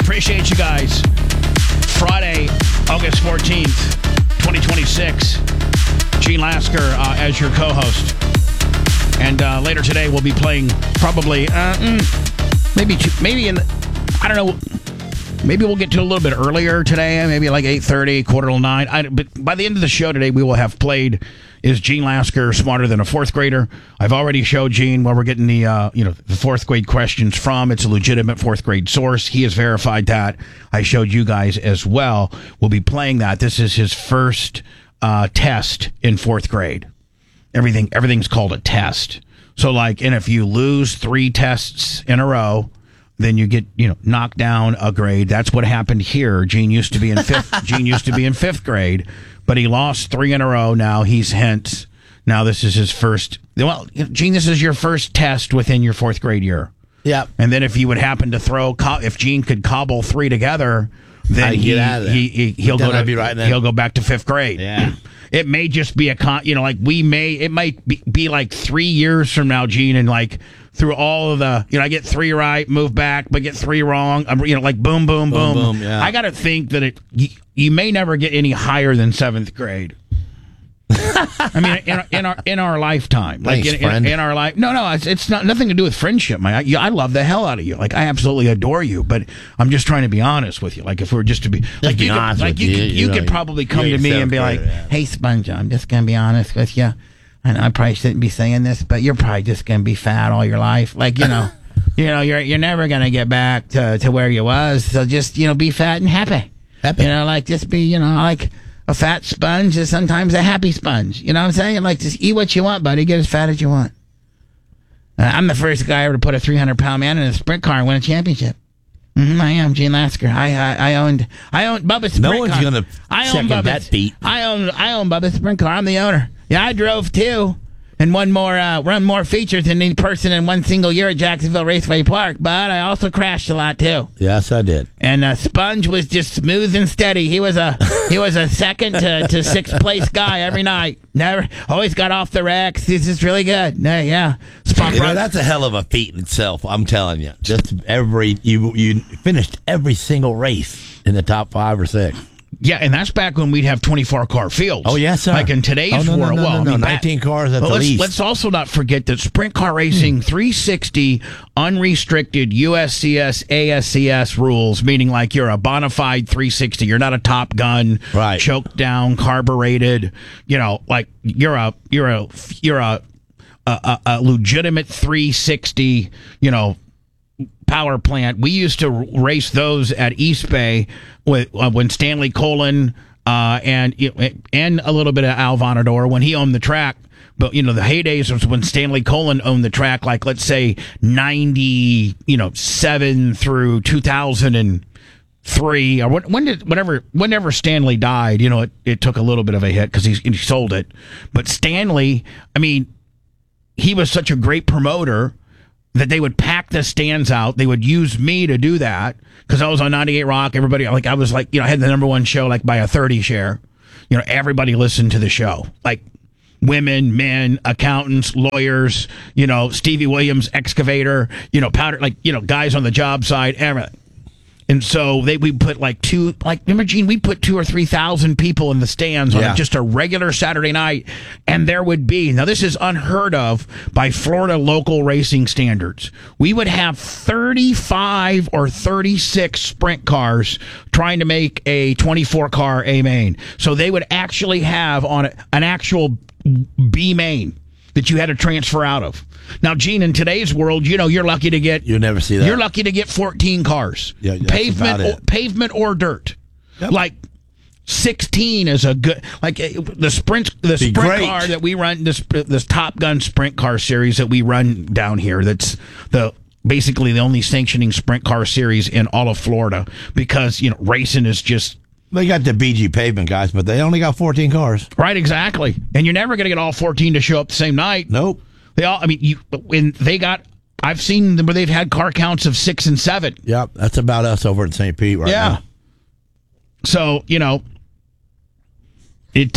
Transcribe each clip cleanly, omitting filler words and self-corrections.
Appreciate you guys. Friday, August 14th, 2026. Gene Lasker as your co-host. And later today, we'll be playing probably, maybe in, I don't know, maybe we'll get to a little bit earlier today, maybe like 8:30, 8:45. But by the end of the show today, we will have played Is Gene Lasker Smarter Than a Fourth Grader? I've already showed Gene where we're getting the the fourth grade questions from. It's a legitimate fourth grade source. He has verified that. I showed you guys as well. We'll be playing that. This is his first test in fourth grade. Everything's called a test. So and if you lose 3 tests in a row, then you get, knocked down a grade. That's what happened here. Gene used to be in fifth grade, but he lost 3 in a row. Now now this is his first. Well, Gene, this is your first test within your fourth grade year. Yeah. And then if you would happen to if Gene could cobble 3 together, then he'll go back to fifth grade. Yeah. It may just be it might be like 3 years from now, Gene, and through all of the, I get 3 right, move back, but get 3 wrong. I'm, boom, boom, boom. Yeah. I got to think that you may never get any higher than 7th grade. I mean, in our lifetime, Thanks, in our life. No, it's not nothing to do with friendship, man. I love the hell out of you. I absolutely adore you. But I'm just trying to be honest with you. If we were just to be you could probably come to me and be like, "Hey, Sponge, I'm just gonna be honest with you. And I probably shouldn't be saying this, but you're probably just gonna be fat all your life. You're never gonna get back to where you was. So just be fat and happy. Just be like." A fat sponge is sometimes a happy sponge. You know what I'm saying? Just eat what you want, buddy. Get as fat as you want. I'm the first guy ever to put a 300-pound man in a sprint car and win a championship. I am Gene Lasker. I owned Bubba's sprint car. No one's going to second that beat. I own Bubba's sprint car. I'm the owner. Yeah, I drove 2 and run more features than any person in one single year at Jacksonville Raceway Park. But I also crashed a lot too. Yes, I did. And Sponge was just smooth and steady. He was a second to 6th place guy every night. Never always got off the wrecks. He's just really good. Yeah. That's a hell of a feat in itself. I'm telling you. Just you finished every single race in the top 5 or 6. Yeah, and that's back when we'd have 24-car fields. Oh, yes, sir. In today's world. No, 19 cars at the least. Let's also not forget that sprint car racing 360 unrestricted USCS, ASCS rules, meaning you're a bona fide 360. You're not a Top Gun, right? Choked down, carbureted. You're a legitimate 360. Power plant. We used to race those at East Bay when Stanley Colon and a little bit of Al Vonador when he owned the track. But the heydays was when Stanley Colon owned the track, let's say 97 through 2003 or whenever Stanley died. It took a little bit of a hit because he sold it. But Stanley, he was such a great promoter that they would pack the stands out. They would use me to do that because I was on 98 Rock. Everybody, I was I had the #1 show by a 30 share. Everybody listened to the show. Women, men, accountants, lawyers, Stevie Williams, excavator, powder, guys on the job site, everything. And so we put remember, Gene, we put 2,000 or 3,000 people in the stands on just a regular Saturday night. And there would be, now this is unheard of by Florida local racing standards. We would have 35 or 36 sprint cars trying to make a 24-car A main. So they would actually have on an actual B main that you had to transfer out of. Now, Gene, in today's world, you're lucky to get... You'll never see that. You're lucky to get 14 cars. Yeah, pavement or dirt. Yep. 16 is a good... the sprint car that we run, this Top Gun sprint car series that we run down here, that's basically the only sanctioning sprint car series in all of Florida because, racing is just... They got the BG pavement guys, but they only got 14 cars. Right, exactly. And you're never going to get all 14 to show up the same night. Nope. They all, I've seen them where they've had car counts of 6 and 7. Yep, that's about us over in St. Pete right now. So, it's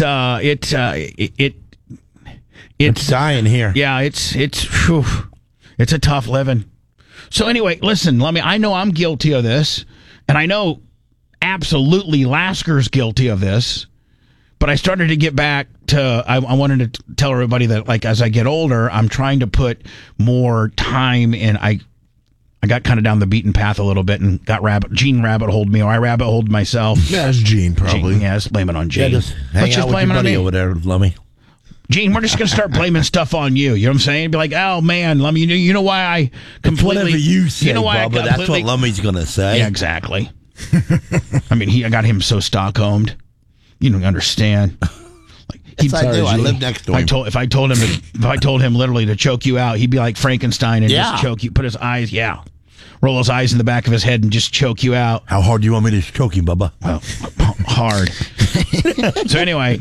dying here. Yeah, it's a tough living. So anyway, listen, I know I'm guilty of this. And I know absolutely Lasker's guilty of this, but I started to get back to, I wanted to tell everybody that, like, as I get older, I'm trying to put more time in. I got kind of down the beaten path a little bit and got Gene rabbit holed me, or I rabbit holed myself. Yeah, it's Gene, probably. Yeah, let's blame it on Gene. Yeah, just hang out with your buddy over there, Lummy. Gene, we're just going to start blaming stuff on you. You know what I'm saying? Be like, oh, man, Lummy, you know why I completely... It's whatever you say, you know why Bubba, that's what Lummy's going to say. Yeah, exactly. I mean, I got him so Stockholmed. You don't understand. Like, yes, I do. I live next to him. If I told him literally to choke you out, he'd be like Frankenstein and just choke you, put his eyes, roll his eyes in the back of his head and just choke you out. How hard do you want me to choke you, Bubba? Well, hard. So anyway,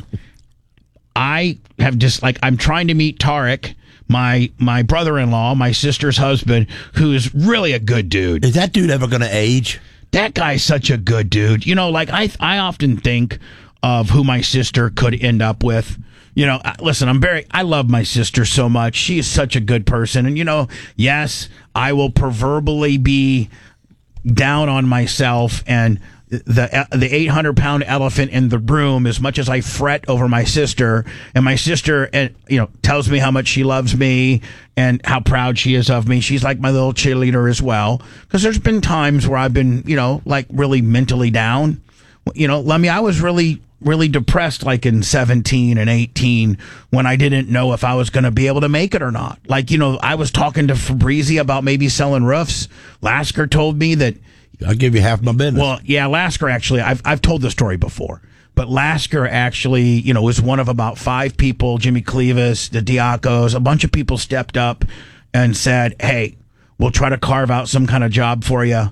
I have just, like, I'm trying to meet Tarek, my brother-in-law, my sister's husband, who is really a good dude. Is that dude ever going to age? That guy's such a good dude. You know, like, I often think of who my sister could end up with. You know, listen, I love my sister so much. She is such a good person. And, you know, yes, I will proverbially be down on myself and the 800-pound elephant in the room, as much as I fret over my sister, and my sister, you know, tells me how much she loves me and how proud she is of me. She's like my little cheerleader as well. Because there's been times where I've been, you know, like, really mentally down. You know, Lummy, I was really depressed, like in 17 and 18, when I didn't know if I was going to be able to make it or not. Like, you know, I was talking to Fabrizi about maybe selling roofs. Lasker told me that... I'll give you half my business. Well, yeah, Lasker actually, I've told the story before, but Lasker actually, you know, was one of about 5 people, Jimmy Clevis, the Diacos, a bunch of people stepped up and said, hey, we'll try to carve out some kind of job for you.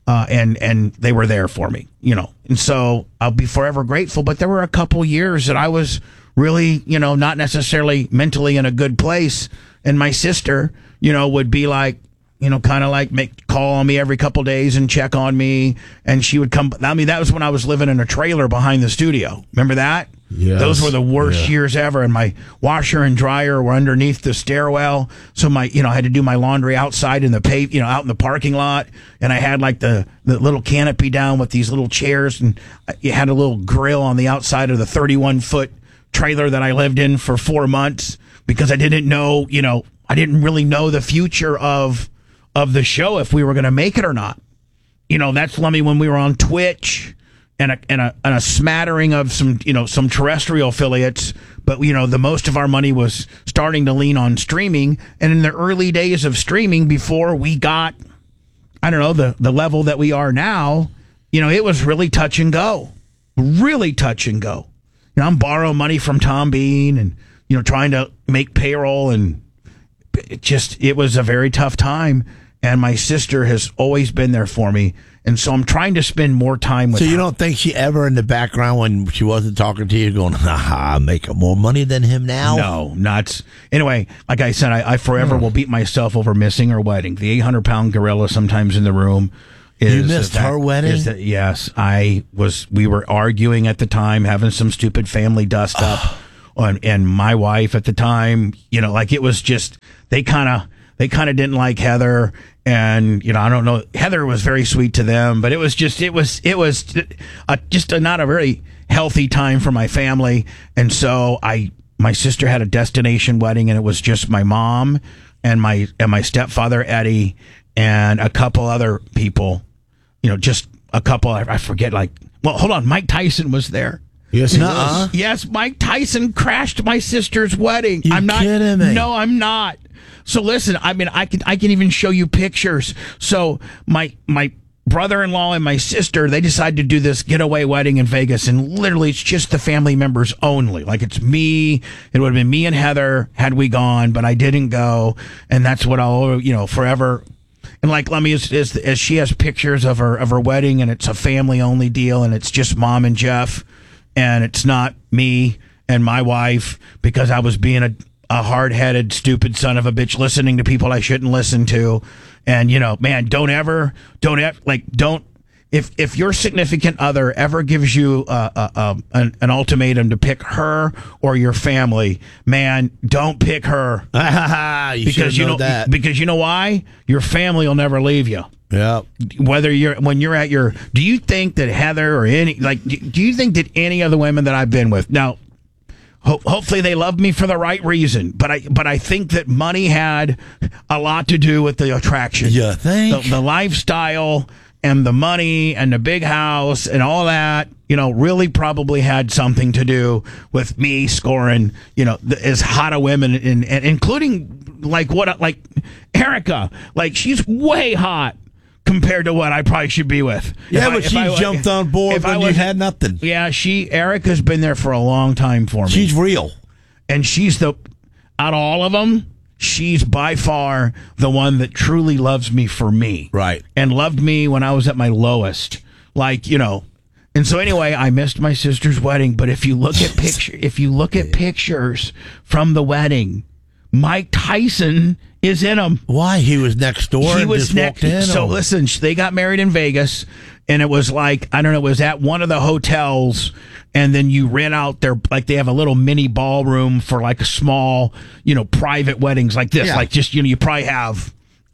And they were there for me, you know. And so I'll be forever grateful. But there were a couple years that I was really, you know, not necessarily mentally in a good place. And my sister, you know, would be like, you know, kind of like call on me every couple days and check on me. And she would come. I mean, that was when I was living in a trailer behind the studio. Remember that? Yes. Those were the worst years ever. And my washer and dryer were underneath the stairwell. So I had to do my laundry outside in the out in the parking lot. And I had like the little canopy down with these little chairs. And you had a little grill on the outside of the 31-foot trailer that I lived in for 4 months, because I didn't know, you know, I didn't really know the future of the show, if we were going to make it or not. You know, that's, Lummy, when we were on Twitch and a smattering of some terrestrial affiliates, but, you know, the most of our money was starting to lean on streaming. And in the early days of streaming, before we got, I don't know, the level that we are now, you know, it was really touch and go. Really touch and go. You know, I'm borrowing money from Tom Bean and, you know, trying to make payroll, and it was a very tough time. And my sister has always been there for me. And so I'm trying to spend more time with her. So you don't think she ever in the background, when she wasn't talking to you, going, I'm making more money than him now? No, not. Anyway, like I said, I forever will beat myself over missing her wedding. The 800-pound gorilla sometimes in the room. You missed her wedding? Yes. We were arguing at the time, having some stupid family dust up. And my wife at the time, you know, like, it was just, they kind of didn't like Heather. And, you know, I don't know, Heather was very sweet to them, but it was just not a very healthy time for my family. And so my sister had a destination wedding, and it was just my mom and my stepfather, Eddie, and a couple other people, you know, just a couple, I forget, like, well, hold on, Mike Tyson was there. Yes, he was. Yes, Mike Tyson crashed my sister's wedding. I'm not kidding me. No, I'm not. So listen, I mean, I can even show you pictures. So my brother-in-law and my sister, they decided to do this getaway wedding in Vegas, and literally it's just the family members only. Like, it's me. It would have been me and Heather had we gone, but I didn't go, and that's what I'll, you know, forever. And like, let me, as she has pictures of her wedding, and it's a family only deal, and it's just Mom and Jeff, and it's not me and my wife, because I was being a hard-headed, stupid son of a bitch, listening to people I shouldn't listen to. And, you know, man, if your significant other ever gives you an ultimatum to pick her or your family, man, don't pick her. Because you know that. Because you know why? Your family will never leave you. Yeah. Whether when you're at your, do you think that Heather or do you think that any of the women that I've been with now, hopefully they love me for the right reason, but I think that money had a lot to do with the attraction. You think? The lifestyle and the money and the big house and all that, really probably had something to do with me scoring, as hot a women and including like Erica, like she's way hot compared to what I probably should be with. Yeah, but she jumped on board when you had nothing. Yeah, Erica's been there for a long time for me. She's real. And she's out of all of them, she's by far the one that truly loves me for me. Right. And loved me when I was at my lowest. And so anyway, I missed my sister's wedding, but if you look at pictures from the wedding, Mike Tyson is in them. Why? He was next door. He was next. So listen, they got married in Vegas, and it was like, I don't know, it was at one of the hotels, and then you rent out they have a little mini ballroom for like a small, private weddings like this. Yeah. Like just, you probably have,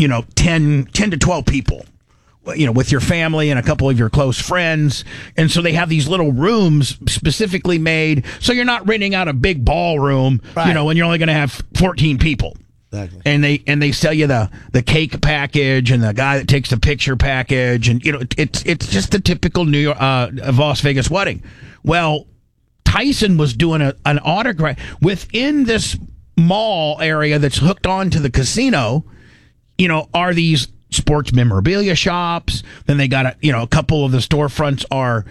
10 to 12 people, with your family and a couple of your close friends. And so they have these little rooms specifically made so you're not renting out a big ballroom, right, when you're only going to have 14 people. Exactly. And they sell you the cake package and the guy that takes the picture package, and it's just the typical New York Las Vegas wedding. Well, Tyson was doing an autograph within this mall area that's hooked on to the casino. Are these sports memorabilia shops? Then they got a couple of the storefronts are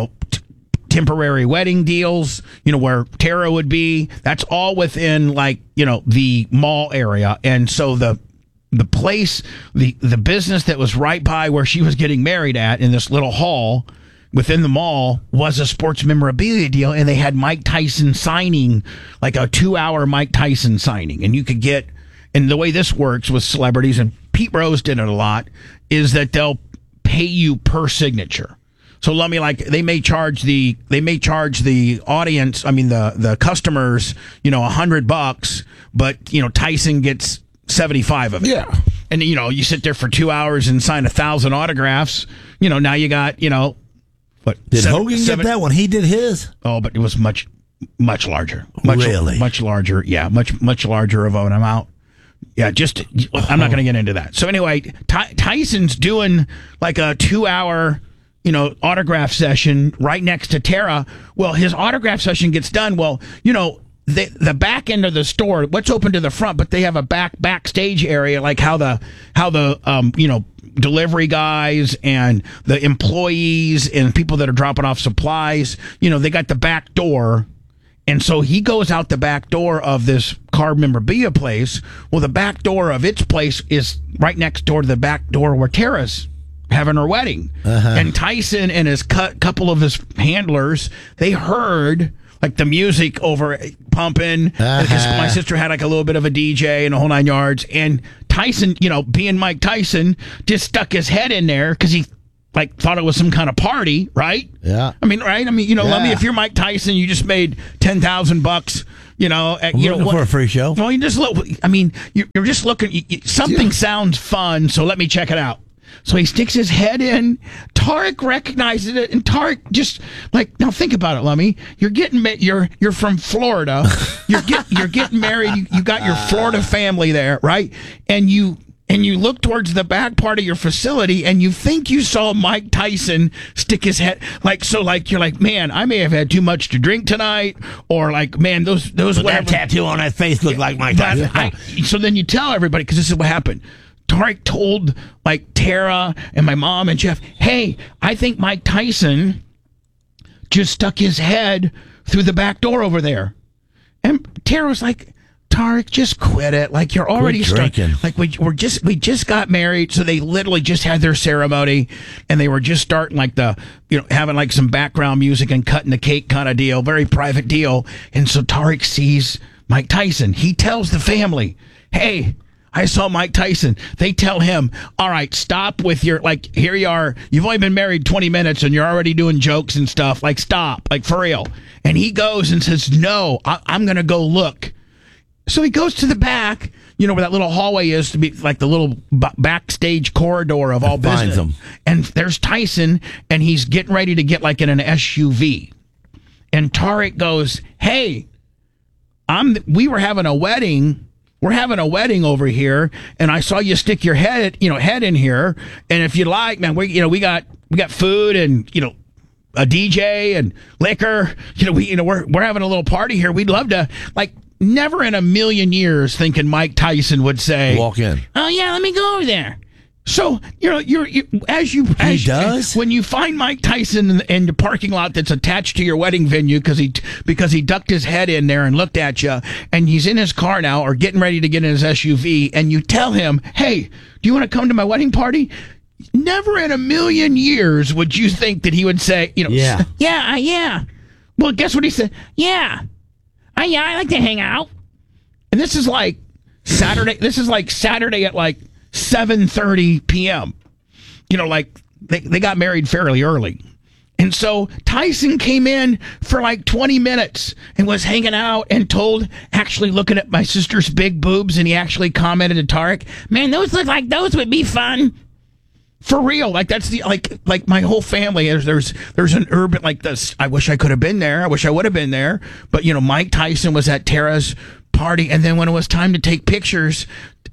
temporary wedding deals, where Tara would be. That's all within the mall area. And so the place, the business that was right by where she was getting married at in this little hall within the mall was a sports memorabilia deal. And they had Mike Tyson signing, like a 2-hour Mike Tyson signing. And you could get, and the way this works with celebrities, and Pete Rose did it a lot, is that they'll pay you per signature. So let me they may charge the audience, the customers, $100, but Tyson gets 75 of it. Yeah. And you sit there for 2 hours and sign 1,000 autographs. Now you got, what? Did Hogan get that when he did his? Oh, but it was much larger. Really? Much larger. Yeah, much larger of an amount. Yeah, I'm not going to get into that. So anyway, Tyson's doing like a 2-hour, autograph session right next to Tara. Well, his autograph session gets done. Well, the back end of the store, what's open to the front, but they have a backstage area, like how the delivery guys and the employees and people that are dropping off supplies, they got the back door. And so he goes out the back door of this car memorabilia place. Well, the back door of its place is right next door to the back door where Tara's having her wedding. Uh-huh. And Tyson and his couple of his handlers, they heard like the music over pumping. Uh-huh. Because my sister had like a little bit of a DJ and a whole 9 yards. And Tyson, being Mike Tyson, just stuck his head in there because he thought it was some kind of party, right? Yeah. Right? Let me, if you're Mike Tyson, you just made $10,000, for a free show. Well, you just look, you're just looking, something sounds fun, so let me check it out. So he sticks his head in. Tarek recognizes it, and Tarek just now think about it, Lummy. You're from Florida. You're getting married. You got your Florida family there, right? And you look towards the back part of your facility, and you think you saw Mike Tyson stick his head you're like, man, I may have had too much to drink tonight, or man, those that tattoo on that face looked like Mike Tyson. So then you tell everybody, because this is what happened. Tarek told Tara and my mom and Jeff, hey, I think Mike Tyson just stuck his head through the back door over there. And Tara was like, Tarek, just quit it. You're already drinking. We just got married, so they literally just had their ceremony, and they were just starting having some background music and cutting the cake kind of deal, very private deal. And so Tarek sees Mike Tyson. He tells the family, hey, I saw Mike Tyson. They tell him, all right, stop with your, here you are. You've only been married 20 minutes and you're already doing jokes and stuff. Stop, for real. And he goes and says, no, I'm going to go look. So he goes to the back, you know, where that little hallway is to be like the little backstage corridor of all finds business. them. And there's Tyson, and he's getting ready to get like in an SUV. And Tarek goes, "Hey, we were having a wedding. We're having a wedding over here, and I saw you stick your head in here. And if you like, man, we got food and a DJ and liquor. We're having a little party here. We'd love to like." Never in a million years thinking Mike Tyson would say, "Walk in." Oh yeah, let me go over there. So when you find Mike Tyson in the parking lot that's attached to your wedding venue because he ducked his head in there and looked at you, and he's in his car now or getting ready to get in his SUV, and you tell him, "Hey, do you want to come to my wedding party?" Never in a million years would you think that he would say, yeah. Well, guess what he said? Yeah. Yeah, I like to hang out. And this is like Saturday. This is like Saturday at like 7:30 p.m. Like they got married fairly early. And so Tyson came in for like 20 minutes and was hanging out and actually looking at my sister's big boobs, and he actually commented to Tarek, "Man, those look like those would be fun." For real, like that's the like my whole family. There's an urban like this. I wish I could have been there. I wish I would have been there. But Mike Tyson was at Tara's party, and then when it was time to take pictures,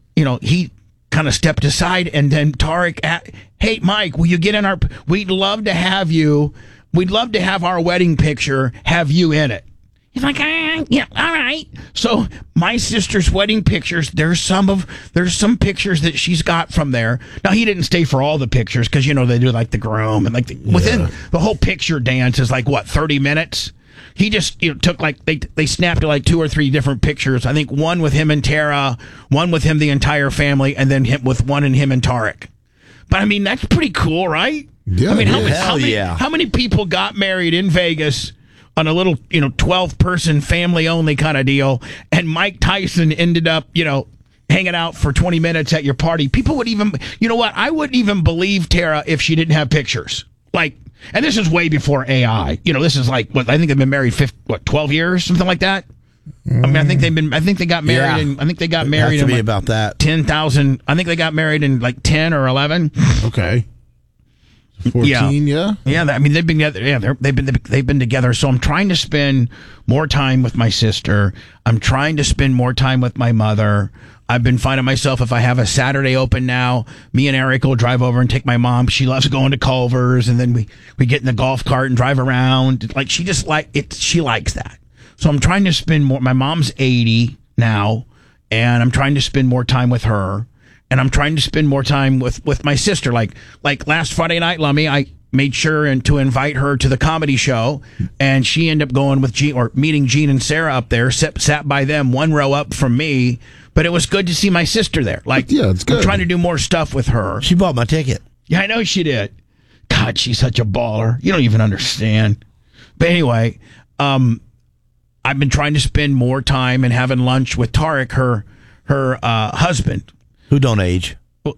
he kind of stepped aside, and then Tarek, "Hey Mike, will you get in our? We'd love to have you. We'd love to have our wedding picture. Have you in it?" He's like, "Yeah, all right." So my sister's wedding pictures, there's some pictures that she's got from there. Now he didn't stay for all the pictures because they do like the groom and like within the whole picture dance is like what 30 minutes. He just took like they snapped like 2 or 3 different pictures. I think one with him and Tara, one with him the entire family, and then him with one and him and Tarek. But I mean that's pretty cool, right? Yeah. I mean how many people got married in Vegas on a little, 12-person family-only kind of deal, and Mike Tyson ended up, hanging out for 20 minutes at your party? People would even, I wouldn't even believe Tara if she didn't have pictures. Like, and this is way before AI. This is like, I think they've been married 12 years, something like that. I mean, I think they got married, and I think they got married It has to in be like about that. 10,000. I think they got married in like 10 or 11. Okay. 14, yeah. I mean, they've been together. Yeah, they've been together. So I'm trying to spend more time with my sister. I'm trying to spend more time with my mother. I've been finding myself, if I have a Saturday open now, me and Eric will drive over and take my mom. She loves going to Culver's, and then we get in the golf cart and drive around. Like she just she likes that. So I'm trying to spend more. My mom's 80 now, and I'm trying to spend more time with her. And I'm trying to spend more time with my sister. Like last Friday night, Lummy, I made sure to invite her to the comedy show, and she ended up going with meeting Gene and Sarah up there. Sat by them, 1 row up from me. But it was good to see my sister there. Like, yeah, it's good. I'm trying to do more stuff with her. She bought my ticket. Yeah, I know she did. God, she's such a baller. You don't even understand. But anyway, I've been trying to spend more time and having lunch with Tarek, her husband. Who don't age.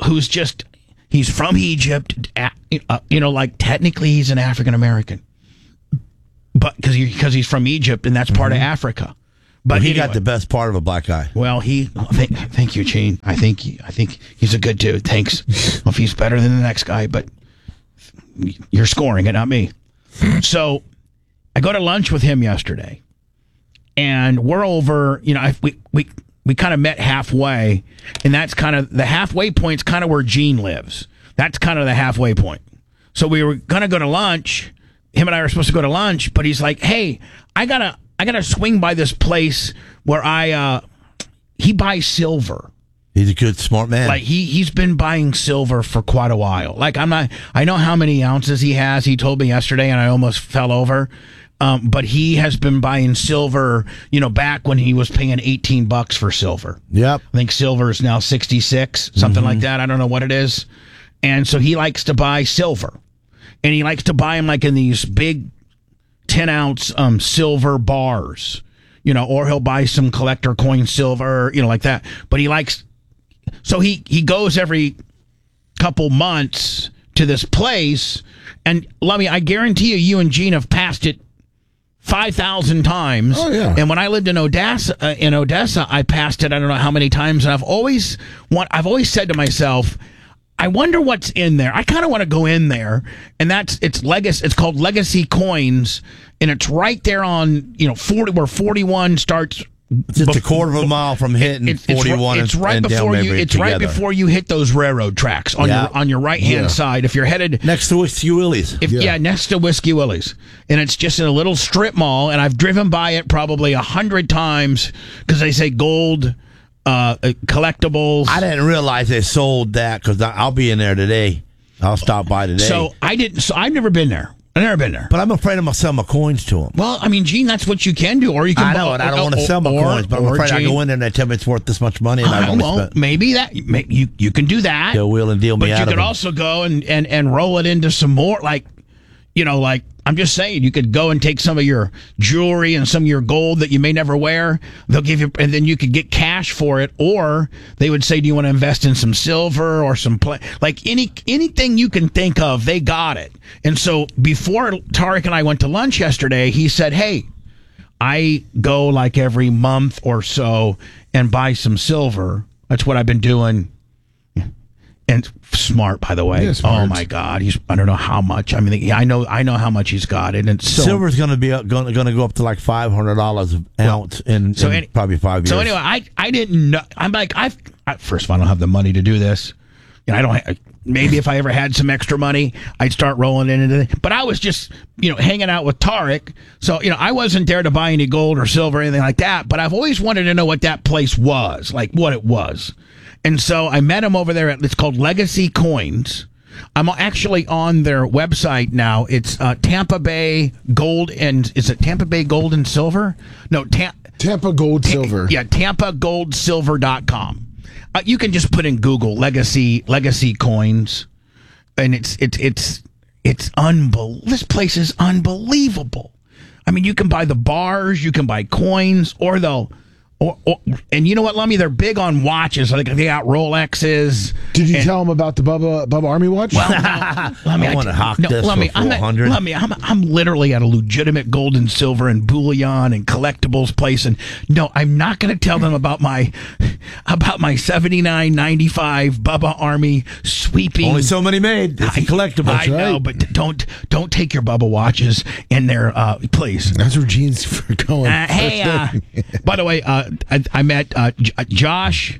He's from Egypt. Like technically he's an African American, but because he's from Egypt and that's part of Africa. But he got the best part of a black guy. Well, thank you, Gene. I think he's a good dude. Thanks. Well, if he's better than the next guy, but you're scoring it, not me. So I go to lunch with him yesterday, and we're over. We kind of met halfway, and that's kind of the halfway point's kind of where Gene lives. That's kind of the halfway point. So we were gonna go to lunch. Him and I were supposed to go to lunch, but he's like, "Hey, I gotta swing by this place where he buys silver." He's a good, smart man. Like he's been buying silver for quite a while. Like I know how many ounces he has. He told me yesterday, and I almost fell over. But he has been buying silver, back when he was paying $18 for silver. Yep. I think silver is now 66, something like that. I don't know what it is. And so he likes to buy silver. And he likes to buy them like in these big 10-ounce silver bars, or he'll buy some collector coin silver, like that. But he likes, so he goes every couple months to this place. And Lummy, I guarantee you and Gene have passed it 5,000 times. Oh, yeah. And when I lived in Odessa, I passed it I don't know how many times, and I've always said to myself, I wonder what's in there. I kind of want to go in there, and it's called Legacy Coins, and it's right there on 40 where 41 starts. Just a quarter of a mile from hitting 41. It's right and before down you. It's right before you hit those railroad tracks on your right hand side. If you're headed next to Whiskey Willie's, next to Whiskey Willie's, and it's just in a little strip mall. And I've driven by it probably 100 times because they say gold collectibles. I didn't realize they sold that because I'll be in there today. I'll stop by today. So I didn't. So I've never been there. I've never been there. But I'm afraid I'm going to sell my coins to them. Well, I mean, Gene, that's what you can do. Or you can I know, and I don't want to sell my coins, but I'm afraid I go in there and they tell me it's worth this much money. And I don't spend. Maybe you can do that. They'll wheel and deal me out of them. But you could also go and roll it into some more, like I'm just saying, you could go and take some of your jewelry and some of your gold that you may never wear. They'll give you, and then you could get cash for it. Or they would say, do you want to invest in some silver or some anything you can think of? They got it. And so before Tarek and I went to lunch yesterday, he said, hey, I go like every month or so and buy some silver. That's what I've been doing. And smart, by the way. Yeah, smart. Oh my God, I don't know how much. I mean, I know how much he's got, and it's so, silver's going to be going to go up to like $500 an ounce in probably 5 years. So anyway, I didn't know. I'm like, first of all, I don't have the money to do this. I don't. Maybe if I ever had some extra money, I'd start rolling into it. But I was just hanging out with Tarek, so I wasn't there to buy any gold or silver or anything like that. But I've always wanted to know what that place was, like what it was. And so I met him over there. It's called Legacy Coins. I'm actually on their website now. It's Tampa Bay Gold and is it Tampa Bay Gold and Silver? No, Tampa Gold Silver. Yeah, TampaGoldSilver.com. You can just put in Google Legacy Coins, and it's unbelievable. This place is unbelievable. I mean, you can buy the bars, you can buy coins, or and you know what, Lummy? They're big on watches. Like they got Rolexes. Did you tell them about the Bubba Army watch? Well, Lummy, I want to hawk this Lummy, for $400. Lummy, I'm literally at a legitimate gold and silver and bullion and collectibles place, and no, I'm not going to tell them about my $79.95 Bubba Army sweeping. Only so many made. It's collectible. I know, but don't take your Bubba watches in there, please. That's where Gene's going. By the way, I met Josh.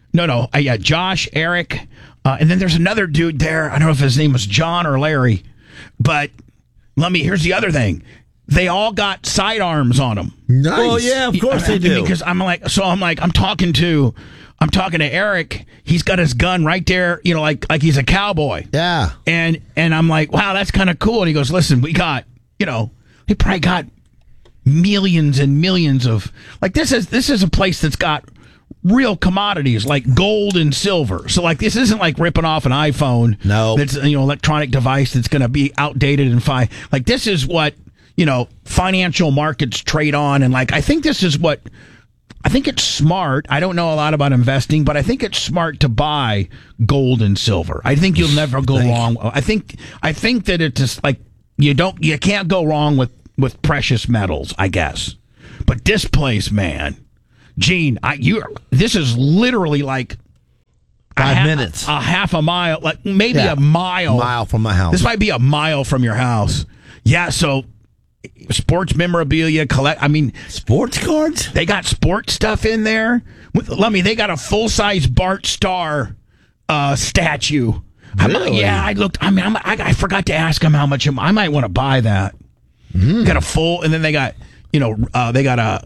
Josh, Eric, and then there's another dude there. I don't know if his name was John or Larry, but here's the other thing. They all got sidearms on them. Nice. Well, yeah, of course they do. Because I'm talking to Eric. He's got his gun right there, like he's a cowboy. Yeah. And I'm like, wow, that's kind of cool. And he goes, listen, we got, they probably got millions and millions of this is a place that's got real commodities like gold and silver. So this isn't like ripping off an iPhone. No, that's electronic device that's going to be outdated and fine. This is what financial markets trade on, and I think this is what I think it's smart. I don't know a lot about investing, but I think it's smart to buy gold and silver. I think you'll never go wrong. I think that it's just you can't go wrong with precious metals, I guess. But this place, man, Gene, this is literally 5 minutes, a half a mile, maybe a mile from my house. This might be a mile from your house. Yeah, so sports memorabilia, sports cards. They got sports stuff in there. They got a full-size Bart Starr statue. Really? I looked. I forgot to ask him how much. I might want to buy that. Got a full, and then they got, they got a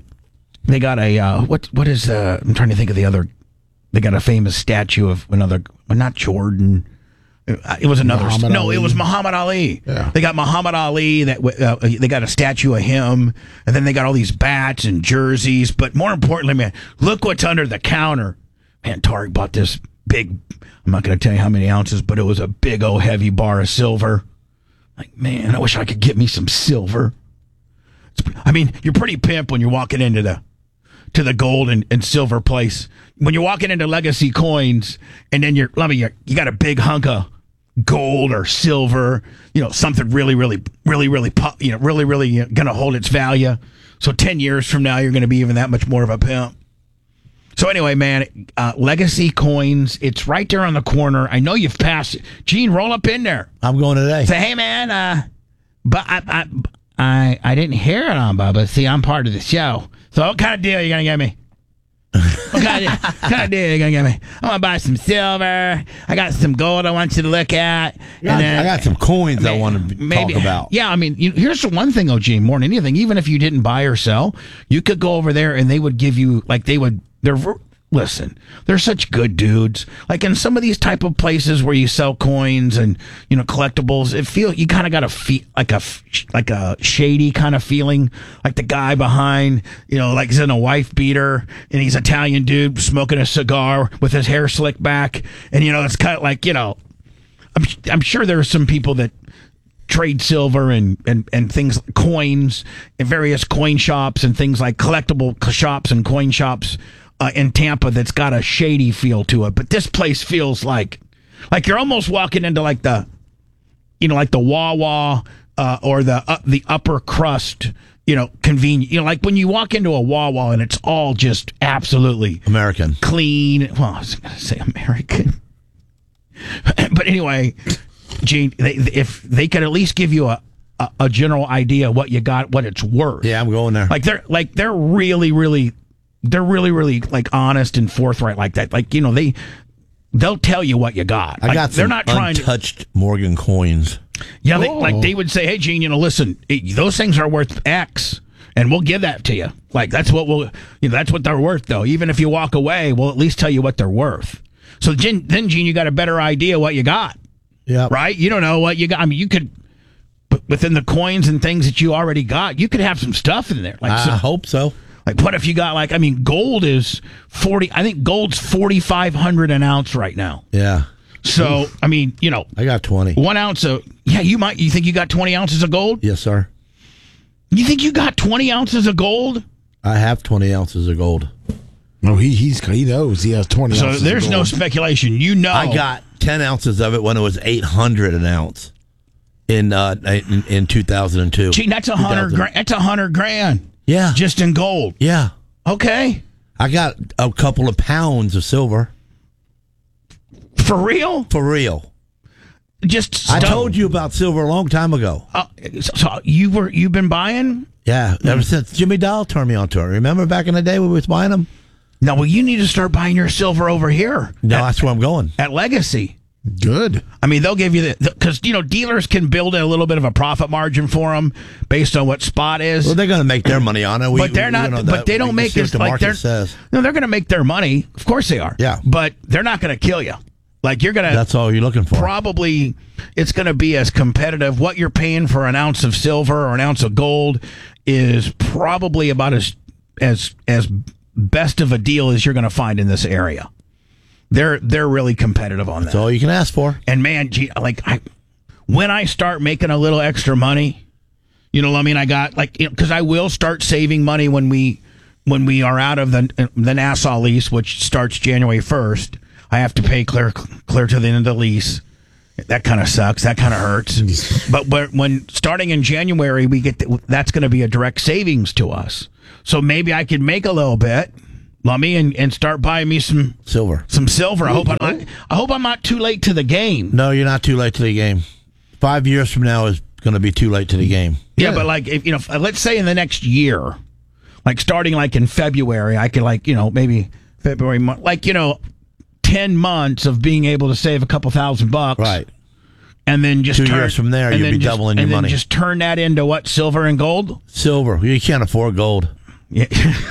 what is I'm trying to think of the other. They got a famous statue of another, not Jordan. It was another. It was Muhammad Ali. Yeah. They got Muhammad Ali. That they got a statue of him, and then they got all these bats and jerseys. But more importantly, man, look what's under the counter. Man, Tarek bought this big. I'm not going to tell you how many ounces, but it was a big old heavy bar of silver. Man, I wish I could get me some silver. You're pretty pimp when you're walking into the gold and silver place. When you're walking into Legacy Coins, and then you got a big hunk of gold or silver, something really, really, really, really, really, really going to hold its value. So 10 years from now, you're going to be even that much more of a pimp. So anyway, man, Legacy Coins, it's right there on the corner. I know you've passed it. Gene, roll up in there. I'm going today. Say, hey, man, but I didn't hear it on Bubba. See, I'm part of the show. So what kind of deal are you going to get me? What kind of deal are you going to get me? I want to buy some silver. I got some gold I want you to look at. I got some coins I want to talk about. Yeah, I mean, here's the one thing, OG, more than anything, even if you didn't buy or sell, you could go over there and they would give you, listen, they're such good dudes. Like in some of these type of places where you sell coins and collectibles, you kind of got a feel like a shady kind of feeling. Like the guy behind, like he's in a wife beater and he's an Italian dude smoking a cigar with his hair slicked back, and it's kind of like I'm sure there are some people that trade silver and things, coins, in various coin shops and things like collectible shops and coin shops in Tampa that's got a shady feel to it. But this place feels like you're almost walking into like the Wawa or the upper crust, convenient. Like when you walk into a Wawa and it's all just absolutely American, clean. Well, I was going to say American. But anyway, Gene, if they could at least give you a general idea what you got, what it's worth. Yeah, I'm going there. They're really, really, like honest and forthright like that. Like, they'll tell you what you got. I got some they're not trying untouched Morgan coins. Yeah, they would say, hey, Gene, listen, those things are worth X, and we'll give that to you. Like, that's what that's what they're worth, though. Even if you walk away, we'll at least tell you what they're worth. So then, Gene, you got a better idea what you got. Yeah. Right? You don't know what you got. I mean, you could, within the coins and things that you already got, you could have some stuff in there. I hope so. Like, what if you got, gold is 40, I think gold's 4,500 an ounce right now. Yeah. So, I mean, I got 20. 1 ounce of, you think you got 20 ounces of gold? Yes, sir. You think you got 20 ounces of gold? I have 20 ounces of gold. No, he knows he has 20 ounces. So there's no speculation. I got 10 ounces of it when it was 800 an ounce in 2002. Gee, that's $100,000. That's $100,000. Yeah. Just in gold. Yeah. Okay. I got a couple of pounds of silver. For real? For real. I told you about silver a long time ago. So you've been buying? Yeah, ever since Jimmy Dahl turned me on to it. Remember back in the day when we was buying them? No, well, you need to start buying your silver over here. No, that's where I'm going. At Legacy. Good. I mean, they'll give you because dealers can build a little bit of a profit margin for them based on what spot is. Well, they're going to make their money on it. But they're not. But they don't make it the like market says. No, they're going to make their money. Of course they are. Yeah. But they're not going to kill you. Like you're going to. That's all you're looking for. Probably, it's going to be as competitive. What you're paying for an ounce of silver or an ounce of gold is probably about as best of a deal as you're going to find in this area. They're really competitive on that. That's all you can ask for. And man, when I start making a little extra money, I got because I will start saving money when we are out of the Nassau lease, which starts January 1st. I have to pay clear to the end of the lease. That kind of sucks. That kind of hurts. But when starting in January, we get that's going to be a direct savings to us. So maybe I could make a little bit, Lummy, and start buying me some silver. I hope I'm not too late to the game. No, you're not too late to the game. 5 years from now is going to be too late to the game. Yeah, but if let's say in the next year, starting in February, I could maybe February month, 10 months of being able to save a couple $1,000, right? And then just 2 years from there, you'll be doubling your money. And then just turn that into what? Silver and gold? Silver. You can't afford gold. Yeah.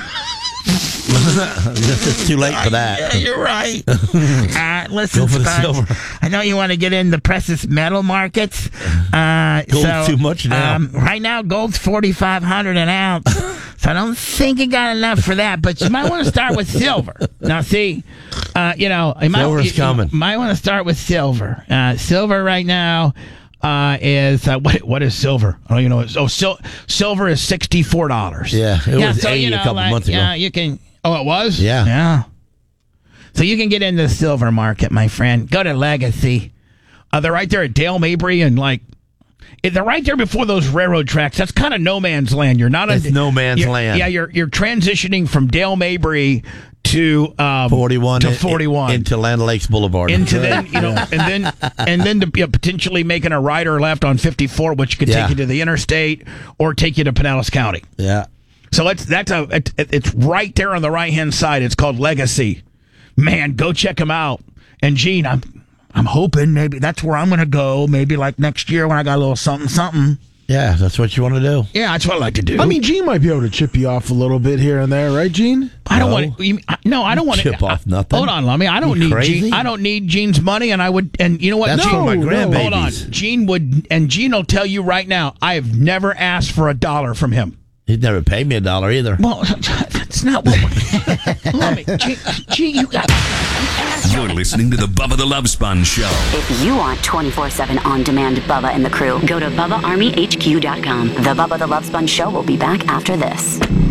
It's too late for that. Yeah, you're right. Listen, go for the silver. I know you want to get in the precious metal markets. Gold's too much now. Right now, gold's $4,500 an ounce. So I don't think you got enough for that, but you might want to start with silver. Now, see, silver's coming. You might want to start with silver. Silver right now is what is silver? I don't even know. Silver is $64. Yeah, it was $80 a couple months ago. Yeah, you can. Oh, it was? Yeah. So you can get into the silver market, my friend. Go to Legacy. They're right there at Dale Mabry and they're right there before those railroad tracks. That's kind of no man's land. You're not. It's no man's land. Yeah, you're transitioning from Dale Mabry to 41 to 41 into Land Lakes Boulevard. Into then and then to potentially making a right or left on 54, which could take you to the interstate or take you to Pinellas County. Yeah. So it's right there on the right hand side. It's called Legacy. Man, go check them out. And Gene, I'm hoping maybe that's where I'm going to go. Maybe like next year when I got a little something. Yeah, that's what you want to do. Yeah, that's what I like to do. I mean, Gene might be able to chip you off a little bit here and there, right, Gene? I don't want to. No, I don't want to chip off nothing. Hold on, Lummy. I don't need Gene. I don't need Gene's money, and you know what? That's for my grandbabies. Hold on, Gene will tell you right now. I have never asked for $1 from him. He'd never paid me $1 either. Well, that's not what. Lummy, Gene, you got. You're listening to the Bubba the Love Sponge Show. If you want 24/7 on-demand Bubba and the crew, go to BubbaArmyHQ.com. The Bubba the Love Sponge Show will be back after this.